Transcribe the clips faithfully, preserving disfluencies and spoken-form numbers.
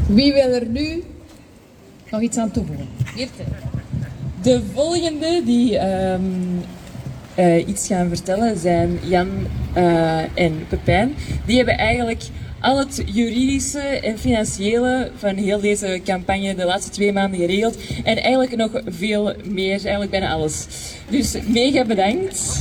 Wie wil er nu nog iets aan toevoegen? Eerste. De volgende die um, uh, iets gaan vertellen zijn Jan uh, en Pepijn. Die hebben eigenlijk al het juridische en financiële van heel deze campagne de laatste twee maanden geregeld. En eigenlijk nog veel meer, eigenlijk bijna alles. Dus mega bedankt.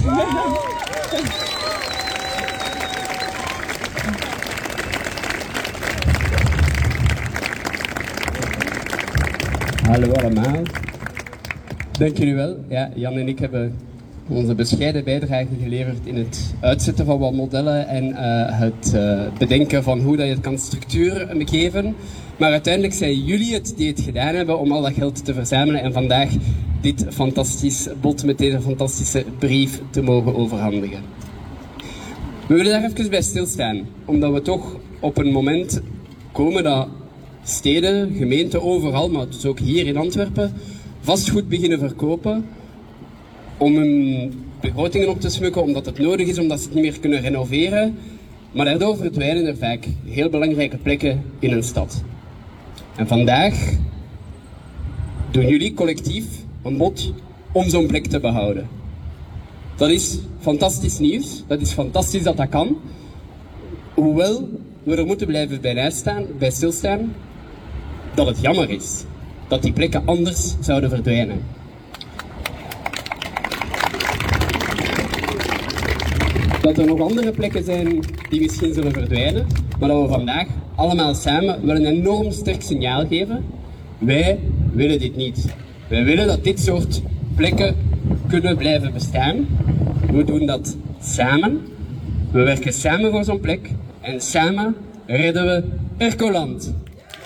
Hallo allemaal. Dank jullie wel. Ja, Jan en ik hebben onze bescheiden bijdrage geleverd in het uitzetten van wat modellen en uh, het uh, bedenken van hoe dat je het kan structuur geven. Maar uiteindelijk zijn jullie het die het gedaan hebben om al dat geld te verzamelen en vandaag dit fantastisch bod met deze fantastische brief te mogen overhandigen. We willen daar even bij stilstaan, omdat we toch op een moment komen dat steden, gemeenten, overal, maar dus ook hier in Antwerpen, vastgoed beginnen verkopen om hun begrotingen op te smukken, omdat het nodig is, omdat ze het niet meer kunnen renoveren. Maar daardoor verdwijnen er vaak heel belangrijke plekken in een stad. En vandaag doen jullie collectief een bod om zo'n plek te behouden. Dat is fantastisch nieuws, dat is fantastisch dat dat kan. Hoewel we er moeten blijven bij, staan, bij stilstaan dat het jammer is dat die plekken anders zouden verdwijnen. Dat er nog andere plekken zijn die misschien zullen verdwijnen, maar dat we vandaag allemaal samen wel een enorm sterk signaal geven. Wij willen dit niet. Wij willen dat dit soort plekken kunnen blijven bestaan. We doen dat samen. We werken samen voor zo'n plek en samen redden we Ercoland.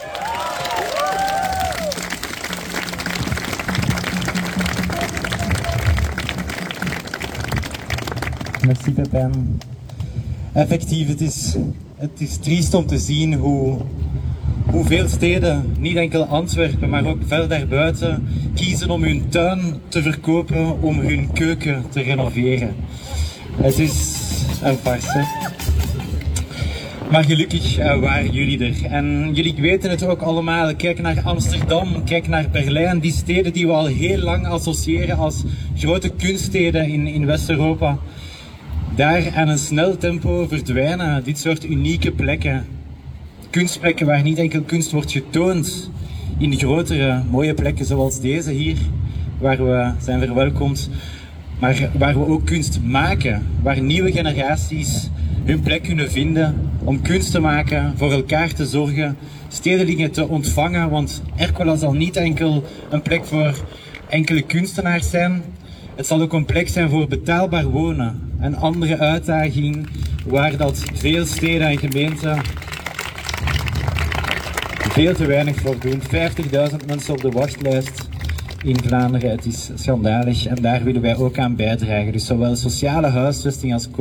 Merci Pepijn. Effectief, het is, het is triest om te zien hoe, hoe veel steden, niet enkel Antwerpen, maar ook ver daarbuiten, kiezen om hun tuin te verkopen, om hun keuken te renoveren. Het is een farce. Maar gelukkig uh, waren jullie er. En jullie weten het ook allemaal. Kijk naar Amsterdam, kijk naar Berlijn. Die steden die we al heel lang associëren als grote kunststeden in, in West-Europa. Daar aan een snel tempo verdwijnen dit soort unieke plekken. Kunstplekken waar niet enkel kunst wordt getoond. In grotere, mooie plekken zoals deze hier, waar we zijn verwelkomd. Maar waar we ook kunst maken. Waar nieuwe generaties hun plek kunnen vinden om kunst te maken, voor elkaar te zorgen, stedelingen te ontvangen. Want Ercola zal niet enkel een plek voor enkele kunstenaars zijn. Het zal ook een plek zijn voor betaalbaar wonen. Een andere uitdaging waar dat veel steden en gemeenten veel te weinig voor doen. vijftigduizend mensen op de wachtlijst in Vlaanderen. Het is schandalig en daar willen wij ook aan bijdragen. Dus zowel sociale huisvesting als